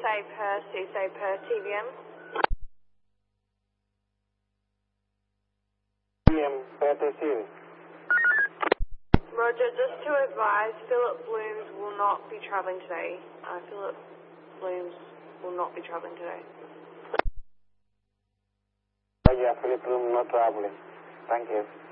per TVM. TVM per TVM. Roger, just to advise, Philip Blooms will not be travelling today. Philip Blooms will not be travelling today. Yeah, Philip Bloom not traveling. Thank you.